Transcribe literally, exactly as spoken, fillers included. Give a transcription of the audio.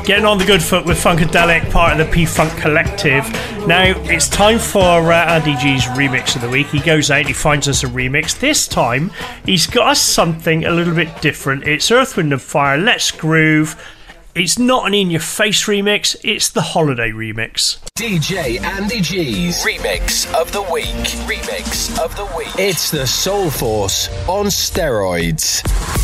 getting on the good foot with Funkadelic, part of the P-Funk Collective. Now, it's time for uh, Andy G's remix of the week. He goes out, he finds us a remix. This time, he's got us something a little bit different. It's Earth, Wind and Fire, Let's Groove. It's not an in-your-face remix, it's the holiday remix. D J Andy G's remix of the week. Remix of the week. It's the Soul Force on steroids.